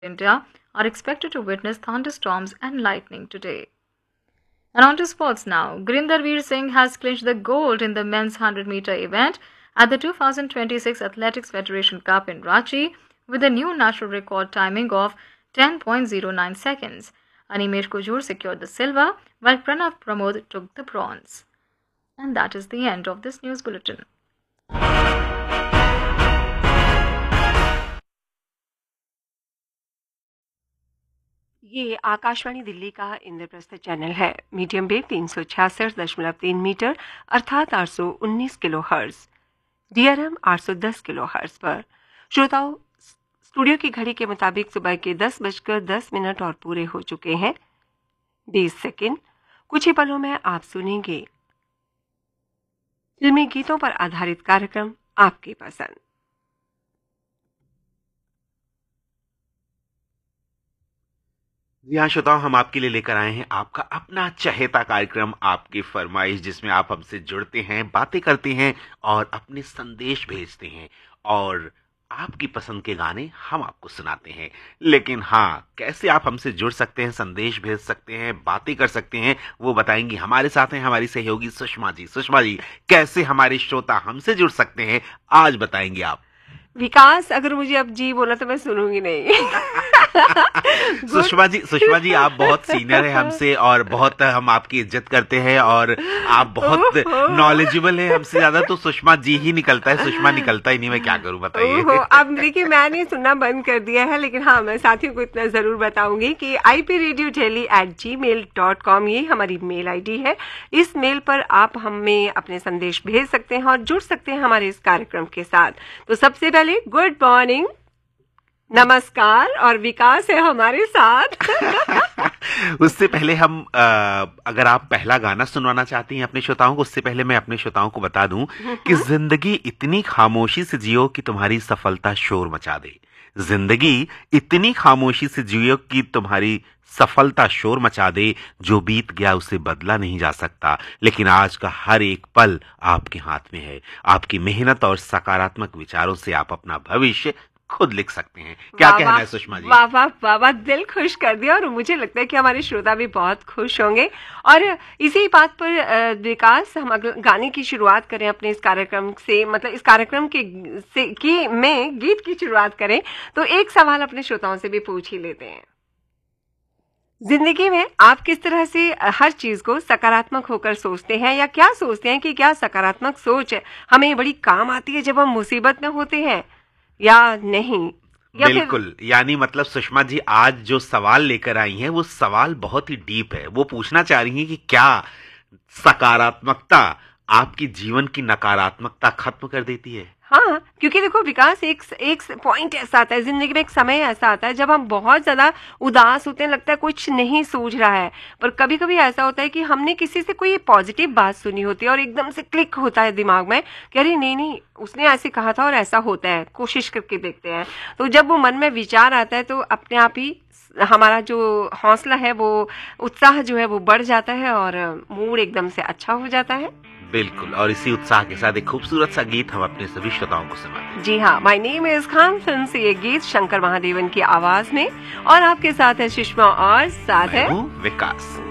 India are expected to witness thunderstorms and lightning today. And on to sports now. Gurinder Veer Singh has clinched the gold in the men's 100-meter event at the 2026 Athletics Federation Cup in Ranchi with a new national record timing of 10.09 seconds. Animesh Kujur secured the silver while Pranav Pramod took the bronze. And that is the end of this news bulletin. ये आकाशवाणी दिल्ली का Indraprastha channel है। Medium wave 366.3 metre अर्थात 819 kilo hertz, DRM 810 kilo hertz पर। श्रोताओं, studio की घड़ी के मुताबिक सुबह के 10:10 और पूरे हो चुके हैं 20 सेकेंड। कुछ ही पलों में आप सुनेंगे फिल्मी गीतों पर आधारित कार्यक्रम आपकी पसंद। जी हाँ श्रोताओं, हम आपके लिए लेकर आए हैं आपका अपना चहेता कार्यक्रम आपकी फरमाइश, जिसमें आप हमसे जुड़ते हैं, बातें करते हैं और अपने संदेश भेजते हैं और आपकी पसंद के गाने हम आपको सुनाते हैं। लेकिन हाँ, कैसे आप हमसे जुड़ सकते हैं, संदेश भेज सकते हैं, बातें कर सकते हैं, वो बताएंगी। हमारे साथ हैं हमारी सहयोगी सुषमा जी। सुषमा जी, कैसे हमारे श्रोता हमसे जुड़ सकते हैं आज बताएंगे आप। विकास, अगर मुझे अब जी बोला तो मैं सुनूंगी नहीं। सुषमा जी आप बहुत सीनियर है हमसे और बहुत हम आपकी इज्जत करते हैं और आप बहुत नॉलेजेबल है हमसे ज्यादा, तो सुषमा जी ही निकलता है, सुषमा निकलता ही नहीं। मैं क्या करूं बताइए। अब देखिए, मैंने सुनना बंद कर दिया है, लेकिन हाँ, मैं साथियों को इतना जरूर बताऊंगी कि ipradiodeli@gmail.com ये हमारी मेल आईडी है। इस मेल पर आप हमें अपने संदेश भेज सकते हैं और जुड़ सकते हैं हमारे इस कार्यक्रम के साथ। तो सबसे पहले गुड मॉर्निंग, नमस्कार, और विकास है हमारे साथ। उससे पहले हम अगर आप पहला गाना सुनवाना चाहती हैं अपने श्रोताओं को, उससे पहले मैं अपने श्रोताओं को बता दूं कि जिंदगी इतनी खामोशी से जियो कि तुम्हारी सफलता शोर मचा दे। जिंदगी इतनी खामोशी से जियो कि तुम्हारी सफलता शोर मचा दे। जो बीत गया उसे बदला नहीं जा सकता, लेकिन आज का हर एक पल आपके हाथ में है। आपकी मेहनत और सकारात्मक विचारों से आप अपना भविष्य खुद लिख सकते हैं। क्या कहना है सुषमा जी? वाह वाह वाह वाह, दिल खुश कर दिया और मुझे लगता है कि हमारे श्रोता भी बहुत खुश होंगे। और इसी बात पर विकास, हम गाने की शुरुआत करें अपने इस कार्यक्रम से, मतलब इस कार्यक्रम में गीत की शुरुआत करें तो एक सवाल अपने श्रोताओं से भी पूछ ही लेते हैं। जिंदगी में आप किस तरह से हर चीज को सकारात्मक होकर सोचते हैं, या क्या सोचते हैं कि क्या सकारात्मक सोच हमें बड़ी काम आती है जब हम मुसीबत में होते हैं या नहीं? बिल्कुल, यानी मतलब सुषमा जी आज जो सवाल लेकर आई हैं वो सवाल बहुत ही डीप है। वो पूछना चाह रही हैं कि क्या सकारात्मकता आपकी जीवन की नकारात्मकता खत्म कर देती है? हाँ, क्योंकि देखो विकास, एक पॉइंट ऐसा आता है जिंदगी में, एक समय ऐसा आता है जब हम बहुत ज्यादा उदास होते हैं, लगता है कुछ नहीं सूझ रहा है। पर कभी कभी ऐसा होता है कि हमने किसी से कोई पॉजिटिव बात सुनी होती है और एकदम से क्लिक होता है दिमाग में कि अरे नहीं, उसने ऐसे कहा था और ऐसा होता है, कोशिश करके देखते हैं। तो जब वो मन में विचार आता है तो अपने आप ही हमारा जो हौसला है, वो उत्साह जो है वो बढ़ जाता है और मूड एकदम से अच्छा हो जाता है। बिल्कुल, और इसी उत्साह के साथ एक खूबसूरत सा गीत हम अपने सभी श्रोताओं को सुनाते हैं। जी हाँ, my name is Khan film से ये गीत शंकर महादेवन की आवाज में, और आपके साथ है सुषमा और साथ है विकास।